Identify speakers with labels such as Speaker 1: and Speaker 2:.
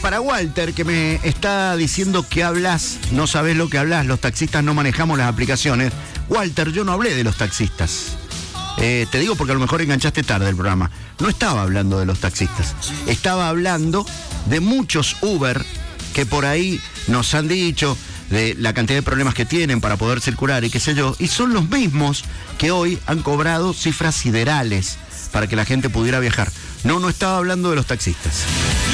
Speaker 1: para Walter, que me está diciendo que hablas, no sabes lo que hablas, los taxistas no manejamos las aplicaciones. Walter, yo no hablé de los taxistas. Te digo porque a lo mejor enganchaste tarde el programa. No estaba hablando de los taxistas. Estaba hablando de muchos Uber que por ahí nos han dicho de la cantidad de problemas que tienen para poder circular y qué sé yo. Y son los mismos que hoy han cobrado cifras siderales para que la gente pudiera viajar. No estaba hablando de los taxistas.